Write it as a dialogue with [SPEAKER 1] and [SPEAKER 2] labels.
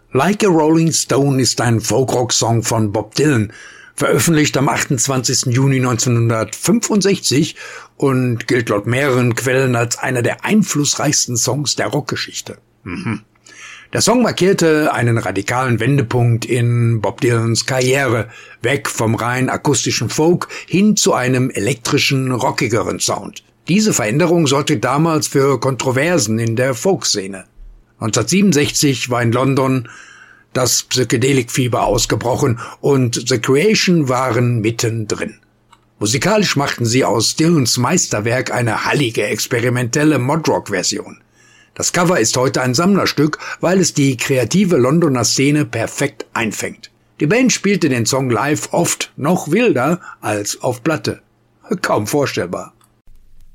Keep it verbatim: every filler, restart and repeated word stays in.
[SPEAKER 1] Like a Rolling Stone ist ein Folkrock-Song von Bob Dylan, veröffentlicht am achtundzwanzigsten Juni neunzehnhundertfünfundsechzig und gilt laut mehreren Quellen als einer der einflussreichsten Songs der Rockgeschichte. Mhm. Der Song markierte einen radikalen Wendepunkt in Bob Dylans Karriere, weg vom rein akustischen Folk hin zu einem elektrischen, rockigeren Sound. Diese Veränderung sorgte damals für Kontroversen in der Folkszene. neunzehnhundertsiebenundsechzig war in London das Psychedelik-Fieber ausgebrochen und The Creation waren mittendrin. Musikalisch machten sie aus Dylans Meisterwerk eine hallige, experimentelle Modrock-Version. Das Cover ist heute ein Sammlerstück, weil es die kreative Londoner Szene perfekt einfängt. Die Band spielte den Song live oft noch wilder als auf Platte. Kaum vorstellbar.